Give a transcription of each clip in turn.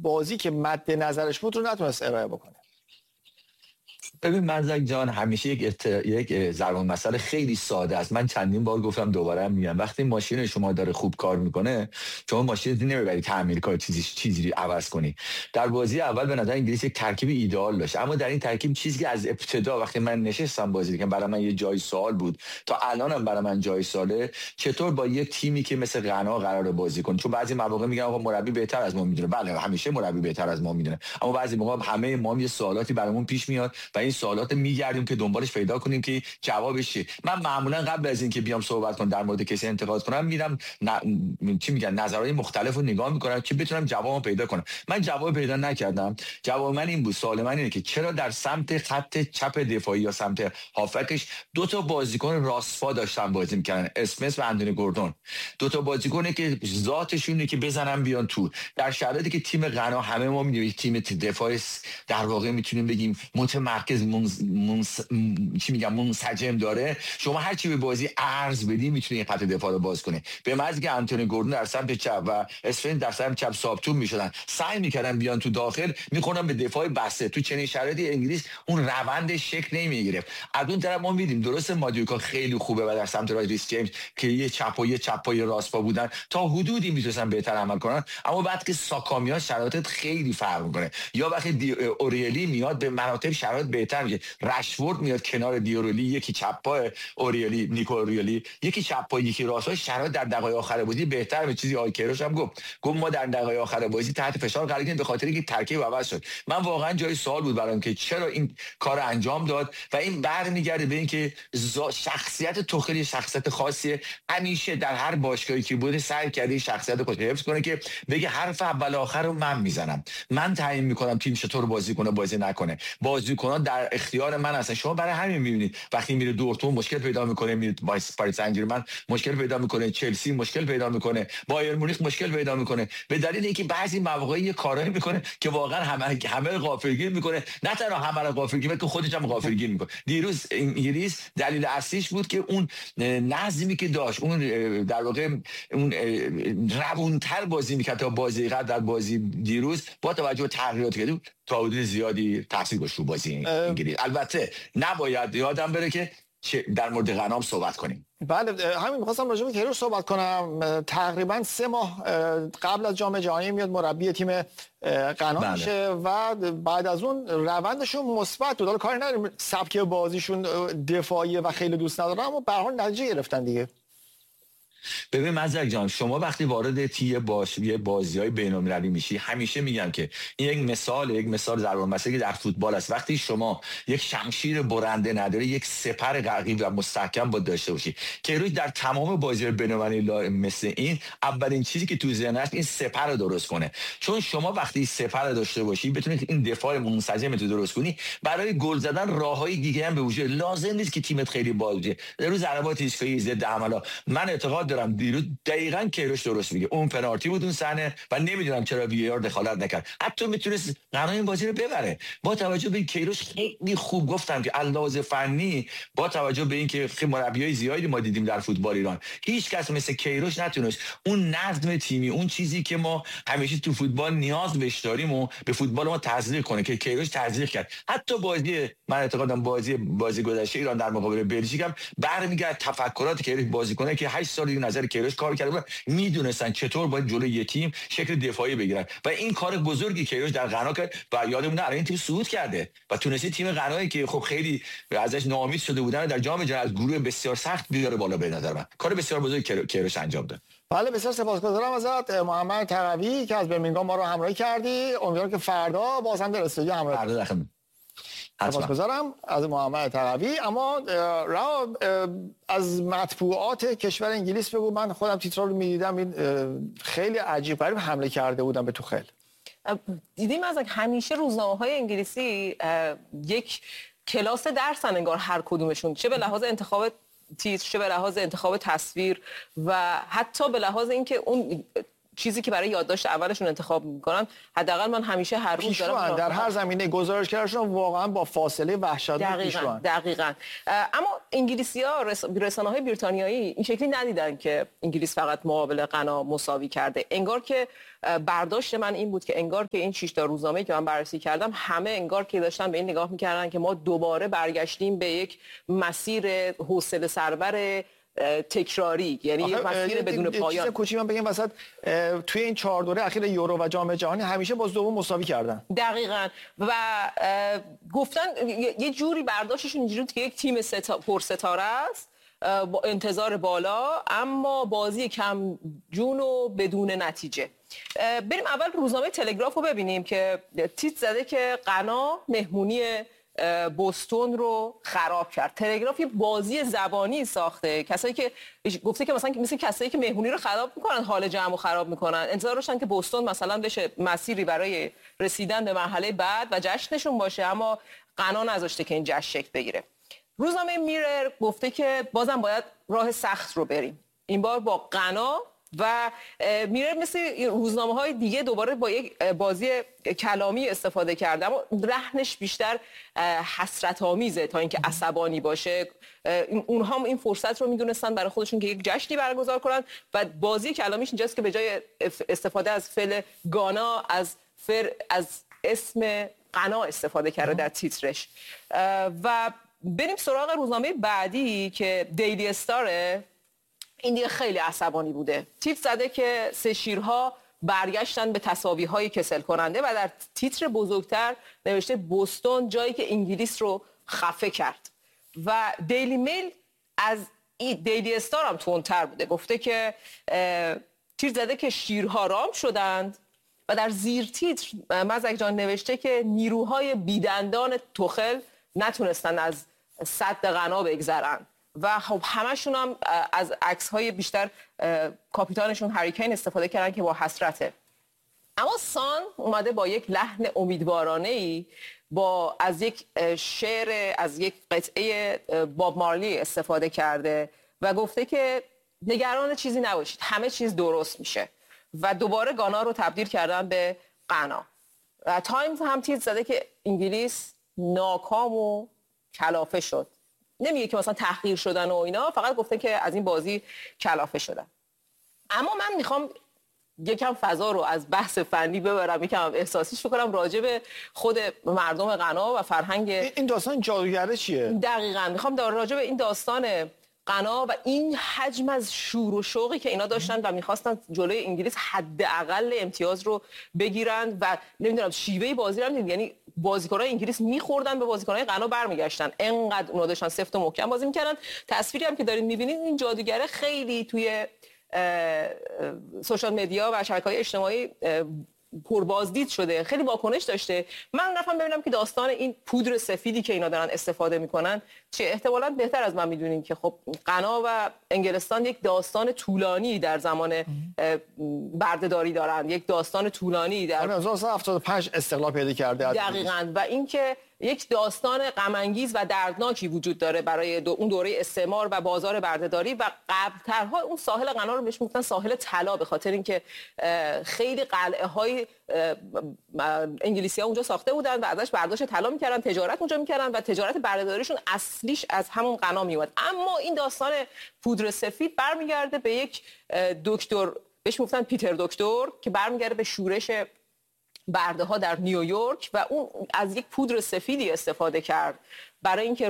بازی که مد نظرش بود رو نتونست ارائه بکنه؟ ببین مرزک جان، همیشه یک ضرب المثل خیلی ساده است. من چندین بار گفتم، دوباره هم میگم، وقتی ماشین شما داره خوب کار میکنه، شما ماشین نمیبری تعمیر کار چیزی رو عوض کنی. در بازی اول به نظر انگلیس یک ترکیب ایدئال داشت، اما در این ترکیب چیزی که از ابتدا وقتی من نشستم بازی کردم برای من یه جای سوال بود، تا الانم برای من جای سواله، چطور با یک تیمی که مثل غنا قراره بازی کنه. چون بعضی مواقع میگن آقا مربی بهتر از ما میدونه. بله، همیشه مربی بهتر از ما میدونه، اما بعضی موقع همه ما یه سوالاتی برامون پیش میاد و این سوالات میگردیم که دنبالش پیدا کنیم که جوابش چیه. من معمولا قبل از اینکه بیام صحبت کنم در مورد کسی انتقاد کنم، میرم چی میگن نظرهای مختلف رو نگاه میکنم که بتونم جوابو پیدا کنم. من جواب پیدا نکردم. جواب من این بود، سوال من اینه که چرا در سمت خط چپ دفاعی یا سمت هافکش دو تا بازیکن راست‌پا داشتن بازی میکردن، اسمث و اندونی گوردون، دو تا بازیکنی که ذاتشونه که بزنن بیان تو، در شرایطی که تیم غنا همه ما میدونیم تیم دفاعی در واقع میتونیم بگیم متمرکز منسجم داره. شما هر چی به بازی عرض بدی میتونی این خط دفاع رو باز کنه. به محض که آنتونی گوردون در سمت چپ و اسفن در سمت چپ سابتون میشدن، سعی میکردن بیان تو داخل، میخونن به دفاع بسته. تو چنین شرایطی انگلیس اون روند شکل نمیگرفت. از اون طرف ما میدیم درست مادیوکا خیلی خوبه و در سمت ریس جیمز که یه چپ و یه راست پا بودن تا حدودی میتونن بهتر عمل کنن، اما بعد که ساکا میاد شرایط خیلی فرق میکنه. یا وقتی اوریلی میاد به مراتب شرایط بهتر میشه. رشفورد میاد کنار دیورولی، یکی چپ پا اوریلی، نیکو اوریلی، یکی چپ پا یکی راست پا، شرایط در دقایق آخر بازی بهتر به چیزی آیکروش هم گفت ما در دقایق آخر بازی تحت فشار قرار گرفتیم به خاطر اینکه ترکیب عوض شد. من واقعا جای سوال بود برام که چرا این کار انجام داد و این برمیگرده به اینکه شخصیت توخیل شخصیت خاصیه. همیشه در هر باشگاهی که بوده سعی کرده شخصیت خودش حفظ کنه که بگه حرف اول آخر رو من میزنم، من تعیین میکنم تیم چطور بازی کنه بازی نکنه، بازیکنان در اختیار من هستن. شما برای همین میبینید وقتی میره دورتموند مشکل پیدا میکنه، میره پاریس سن ژرمن مشکل پیدا میکنه، چلسی مشکل پیدا میکنه، بایر مونیخ مشکل پیدا میکنه، به دلیل اینکه بعضی مواقع یه کارایی میکنه که واقعا همه غافلگیر میکنه. نه تنها همه رو غافلگیر میکنه، خودش هم غافلگیر میکنه. دیروز انگلیس دلیل اصلیش بود که اون نظمی که داشت، اون در واقع اون روونتر بازی میکرد تا بازی قبل. در بازی دیروز با توجه به تغییراتی که تا حدود زیادی تاثیر گذاشت رو بازی انگلیس. البته نباید یادم بره که در مورد غنا صحبت کنیم. بله، همین می‌خواستم راجع به کیروش صحبت کنم. تقریبا 3 ماه قبل از جام جهانی میاد مربی تیم غنا میشه و بعد از اون روندشون مثبت بود. حالا کاری نداریم سبک بازیشون دفاعیه و خیلی دوست ندارم، اما به هر حال نتیجه گرفتن دیگه. ببین مزدک جان، شما وقتی وارد یه بازی‌های بین‌المللی میشی، همیشه میگم که این یک مثال ضرب المثلی در فوتبال است. وقتی شما یک شمشیر برنده نداری، یک سپر قوی و مستحکم باید داشته باشی. کیروش در تمام بازی‌های بین‌المللی مثل این اولین چیزی که تو ذهنش این سپر رو درست کنه. چون شما وقتی سپر داشته باشی بتونید این دفاع منسجم تو درست کنی، برای گل زدن راههای دیگه هم به وجود. لازم نیست که تیمت خیلی باشه. در روز ضربات ایستگاهی ضد حمله من اعتقاد دارم دیروز دقیقاً کیروش درست میگه، اون پنالتی بود اون صحنه و نمیدونم چرا وی آر دخالت نکرد. حتی میتونست غنا این بازی رو ببره. با توجه به کیروش خیلی خوب گفتم که علاوه فنی، با توجه به اینکه خیلی مربیای زیادی ما دیدیم در فوتبال ایران، هیچ کس مثل کیروش نتونست اون نظم تیمی، اون چیزی که ما همیشه تو فوتبال نیاز بهش داریم و به فوتبال ما تزریق کنه که کیروش تزریق کرد. حتی بازی من اعتقادم بازی گذشته ایران در مقابل بلژیک هم برمیگرد تفکرات که بازیکنه که 8 سال دیگه نظر کیروش کار کرده بود، میدونستن چطور باید جلوی یه تیم شکل دفاعی بگیرن و این کار بزرگی کیروش در غنا کرد و یادمون نره این تیم صعود کرده و تونستی تیم غنایی که خب خیلی ازش ناامید شده بودن در جام جهانی از گروه بسیار سخت بیاره بالا. به نظر من کار بسیار بزرگی کیروش انجام داد. بله، بسیار سپاسگزارم ازت محمد تقوی که از برمینگام ما رو همراهی کردی. امیدوارم که فردا باز هم در استودیو همراه سپاسگزارم از محمد تقوی. اما از مطبوعات کشور انگلیس بگو، من خودم تیترا رو میدیدم، این خیلی عجیب غریب حمله کرده بودن به توخیل. دیدیم از همیشه روزنامه‌های انگلیسی یک کلاس درسن انگار هر کدومشون، چه به لحاظ انتخاب تیتر، چه به لحاظ انتخاب تصویر و حتی به لحاظ اینکه اون چیزی که برای یادداشت اولشون انتخاب میکنن، حداقل من همیشه هر روز دارم در هر زمینه گزارشگرشون واقعا با فاصله وحشتناک پیشروان. دقیقاً. اما انگلیسی‌ها، رسانه‌های بریتانیایی این شکلی ندیدن که انگلیس فقط مقابل غنا مساوی کرده. انگار که برداشت من این بود که انگار که این 6 تا روزنامه‌ای که من بررسی کردم همه انگار که داشتن به این نگاه می‌کردن که ما دوباره برگشتیم به یک مسیر حوصله سربر تکراری، یعنی یک مسیر بدون پایان. چیز کوچیک من بگم وسط، توی این 4 دوره اخیر یورو و جام جهانی همیشه باز دوم مساوی کردن. دقیقاً. و گفتن یه جوری برداشتشون اینجوری که یک تیم پرستاره است با انتظار بالا، اما بازی کم جون و بدون نتیجه. بریم اول روزنامه تلگراف رو ببینیم که تیتر زده که غنا مهمونی بوستون رو خراب کرد. تلگراف یه بازی زبانی ساخته، کسایی که گفته که مثل کسایی که مهمونی رو خراب میکنن حال جمع رو خراب میکنن، انتظار داشتن که بوستون مثلا بشه مسیری برای رسیدن به مرحله بعد و جشنشون باشه، اما غنا نذاشته که این جشن شکل بگیره. روزنامه میرر گفته که بازم باید راه سخت رو بریم، این بار با غنا، و میرر مثل روزنامه‌های دیگه دوباره با یک بازی کلامی استفاده کرده، اما رهنش بیشتر حسرت‌آمیزه تا اینکه عصبانی باشه. اونها هم این فرصت رو میدونستن برای خودشون که یک جشنی برگزار کنن و بازی کلامیش اینجاست که به جای استفاده از فعل گانا از اسم غنا استفاده کرده در تیترش. و بریم سراغ روزنامه بعدی که دیلی استاره. این دیگه خیلی عصبانی بوده. تیتر زده که سه شیرها برگشتن به تساوی‌های کسل کننده و در تیتر بزرگتر نوشته بوستون جایی که انگلیس رو خفه کرد. و دیلی میل از دیلی استار هم تندتر بوده، گفته که تیتر زده که شیرها رام شدند و در زیر تیتر مزک جان نوشته که نیروهای بیدندان توخل نتونستن از سد غنا بگذرن و خب همشون هم از عکس‌های بیشتر کاپیتانشون هری کین استفاده کردن که با حسرته. اما سان اومده با یک لحن امیدوارانه‌ای از یک شعر از یک قطعه باب مارلی استفاده کرده و گفته که نگران چیزی نباشید، همه چیز درست میشه، و دوباره گانا رو تبدیل کردن به غنا. و تایمز هم تیتر زده که انگلیس ناکام و کلافه شد. نمیگه که مثلا تحقیر شدن و اینا، فقط گفته که از این بازی کلافه شدن. اما من میخوام یکم فضا رو از بحث فنی ببرم، یکم احساسیش بکنم راجع به خود مردم غنا و فرهنگ. این داستان جادوگره چیه؟ دقیقاً میخوام راجع به این داستان غنا و این حجم از شور و شوقی که اینا داشتن و میخواستن جلوی انگلیس حداقل امتیاز رو بگیرن و نمیدونم شیوه بازی رو یعنی بازیکن‌های انگلیس می‌خوردن به بازیکن‌های غنا برمیگشتن، انقدر اونا داشتن سفت و محکم بازی می‌کردن. تصویری هم که دارین می‌بینید این جادوگره خیلی توی سوشال مدیا و شبکه‌های اجتماعی پربازدید شده، خیلی واکنش داشته. من رفتم ببینم که داستان این پودر سفیدی که اینا دارن استفاده میکنن چه. احتمالاً بهتر از من میدونین که خب غنا و انگلستان یک داستان طولانی در زمان بردهداری دارن، یک داستان طولانی در 1975 استقلال پیدا کرده. دقیقاً. و اینکه یک داستان غم انگیز و دردناکی وجود داره برای اون دوره استعمار و بازار بردهداری و قبل‌ترها اون ساحل غنا رو بهش میگفتن ساحل طلا، به خاطر اینکه خیلی قلعه‌های انگلیسی‌ها اونجا ساخته بودن و ازش برداشت طلا می‌کردن، تجارت اونجا می‌کردن و تجارت بردهداریشون اصلیش از همون غنا میومد. اما این داستان پودر سفید برمیگرده به یک دکتر بهش میگفتن پیتر دکتر که برمیگرده به شورش برده ها در نیویورک و اون از یک پودر سفیدی استفاده کرد برای اینکه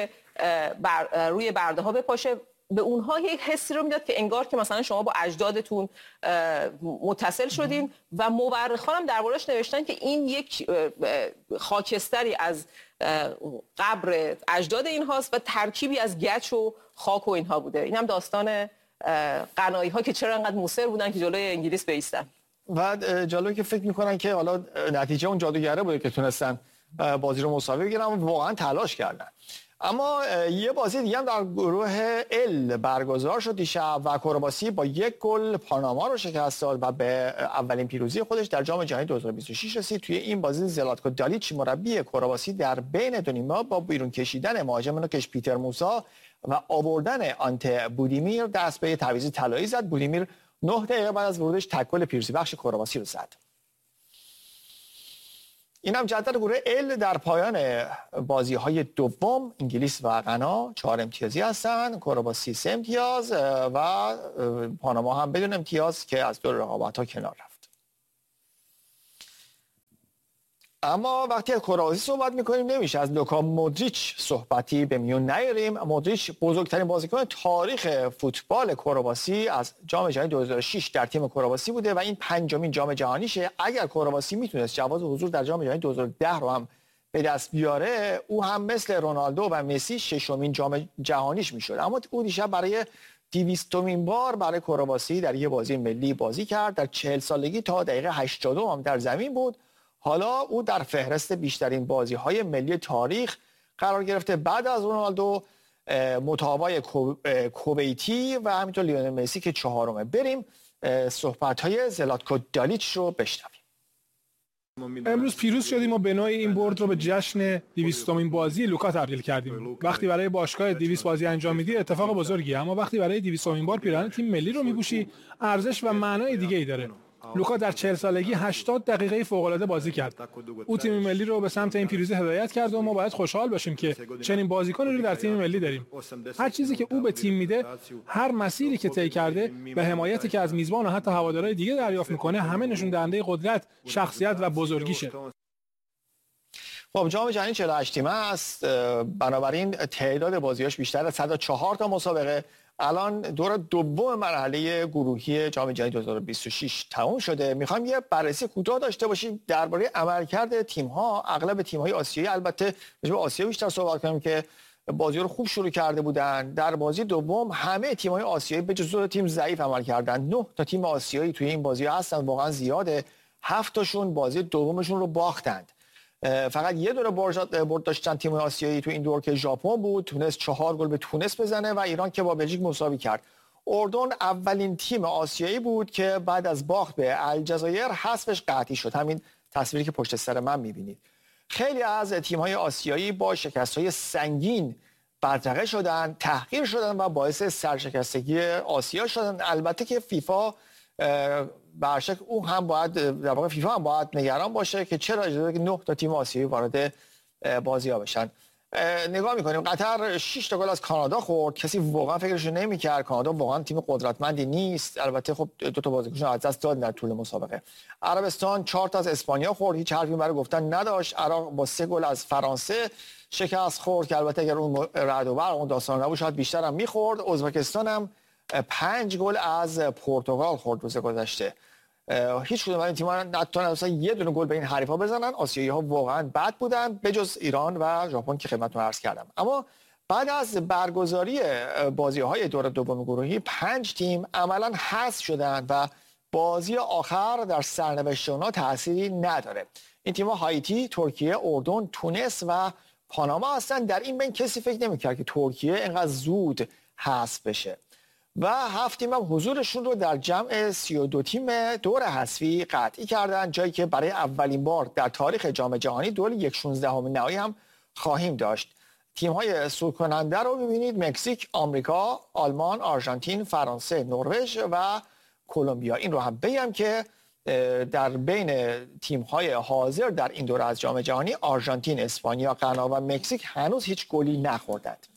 روی برده ها بپاشه. به اونها یک حسی رو میداد که انگار که مثلا شما با اجدادتون متصل شدین و مورخان هم دربارش نوشتن که این یک خاکستری از قبر اجداد این هاست و ترکیبی از گچ و خاک و اینها بوده. این هم داستان غنایی ها که چرا انقدر مصر بودن که جلوی انگلیس بایستن. و جالبه که فکر میکنن که حالا نتیجه اون جادوگره بوده که تونستن بازی رو مساوی بگیرن و واقعا تلاش کردن. اما یه بازی دیگه هم در گروه ال برگزار شد دیشب و کرواسی با 1 گل پاناما رو شکست داد و به اولین پیروزی خودش در جام جهانی 2026 رسید. توی این بازی زلاتکو دالیچ مربی کرواسی در بین دو نیمه با بیرون کشیدن مهاجم نوکش پیتر موسا و آوردن آنته بودیمیر دست به تعویض طلایی زد. بودیمیر 9 دقیقه بعد از ورودش تک گل پیروزی بخش کرواسی رو زد. این هم جدول گروه ال در پایان بازی‌های دوم. انگلیس و غنا 4 امتیازی هستند، کرواسی 3 امتیاز و پاناما هم بدون امتیاز که از دور رقابت‌ها کنار رفت. اما وقتی از کرواسی صحبت می‌کنیم نمیشه از لوکا مودریچ صحبتی به میون نیاریم. مودریچ بزرگترین بازیکن تاریخ فوتبال کرواسی از جام جهانی 2006 در تیم کرواسی بوده و این 5مین جام جهانیشه. اگر کرواسی میتونست جواز حضور در جام جهانی 2010 رو هم به دست بیاره، او هم مثل رونالدو و مسی 6مین جام جهانیش میشد. اما او دیشب برای 200مین بار برای کرواسی در یک بازی ملی بازی کرد. در 40 سالگی تا دقیقه 82 هم در زمین بود. حالا او در فهرست بیشترین بازی‌های ملی تاریخ قرار گرفته، بعد از رونالدو، متابع کویتی و همینطور لیونل مسی که 4مه. بریم صحبت‌های زلاتکو دالیچ رو بشنویم. امروز پیروز شدیم و به نوعی این برد رو به جشن 200مین بازی لوکا تبدیل کردیم. وقتی برای باشگاه 200 بازی انجام میدی اتفاق بزرگیه، اما وقتی برای 200مین بار پیراهن تیم ملی رو میپوشی ارزش و معنای دیگه‌ای داره. لوکا در 40 سالگی 80 دقیقه فوق‌العاده بازی کرد. او تیم ملی رو به سمت این پیروزی هدایت کرد و ما باید خوشحال باشیم که چنین بازیکنی رو در تیم ملی داریم. هر چیزی که او به تیم میده، هر مسیری که طی کرده، به حمایتی که از میزبان و حتی هوادارهای دیگه دریافت میکنه، همه نشون دهنده قدرت، شخصیت و بزرگیشه. خب جام جهانی 48 تیمه است، بنابراین تعداد بازیاش بیشتر از 104 تا مسابقه. الان دور دوم مرحله گروهی جام جهانی 2026 تموم شده. میخوایم یه بررسی کوتاه داشته باشیم درباره عملکرد تیم‌ها. اغلب تیم‌های آسیایی، البته راجع به آسیا بیشتر صحبت کنیم که بازی رو خوب شروع کرده بودن. در بازی دوم همه تیم‌های آسیایی به جز 2 تیم ضعیف عمل کردن. 9 تا تیم آسیایی توی این بازی هستن، واقعا زیاده. 7 تاشون بازی دومشون رو باختند. فقط یه دونه برد داشتن تیم آسیایی تو این دور که ژاپن بود، تونست 4 گل به تونس بزنه و ایران که با بلژیک مساوی کرد. اردن اولین تیم آسیایی بود که بعد از باخت به الجزایر حذفش قطعی شد. همین تصویری که پشت سر من می‌بینید. خیلی از تیم‌های آسیایی با شکست‌های سنگین بدرقه شدن، تحقیر شدن و باعث سرشکستگی آسیا شدن. البته که فیفا برشک او هم باید، در واقع فیفا هم باید نگران باشه که چرا اجازه داده که 9 تا تیم آسیایی وارد بازی‌ها بشن. نگاه می‌کنیم قطر 6 تا گل از کانادا خورد. کسی واقعا فکرش نمی‌کرد. کانادا واقعا تیم قدرتمندی نیست. البته خب 2 تا بازیکنشون از دست داد در طول مسابقه. عربستان 4 تا از اسپانیا خورد، هیچ حرفی برای گفتن نداشت. عراق با 3 گل از فرانسه شکست خورد که البته اگر اون رعد و برق اون داستان نبود شاید بیشتر هم می‌خورد. ازبکستان هم 5 گل از پرتغال خورد روز گذشته. هیچ کدوم از این تیم‌ها نتونستن یه دونه گل به این حریفا بزنن. آسیایی‌ها واقعا بد بودن به جز ایران و ژاپن که خدمتتون عرض کردم. اما بعد از برگزاری بازی‌های دور دوم گروهی 5 تیم عملاً حذف شدند و بازی آخر در سرنوشت اونها تأثیری نداره. این تیم‌ها هایتی، ترکیه، اردن، تونس و پاناما هستن. در این بین کسی فکر نمی‌کرد که ترکیه اینقدر زود حذف بشه. و 7 تیم هم حضورشون رو در جمع 32 تیم دور حذفی قطعی کردن، جایی که برای اولین بار در تاریخ جام جهانی دور 1/16 نهایی هم خواهیم داشت. تیم‌های صعود کننده رو می‌بینید: مکزیک، آمریکا، آلمان، آرژانتین، فرانسه، نروژ و کلمبیا. این رو هم بگم که در بین تیم‌های حاضر در این دوره از جام جهانی آرژانتین، اسپانیا، غنا و مکزیک هنوز هیچ گلی نخوردند.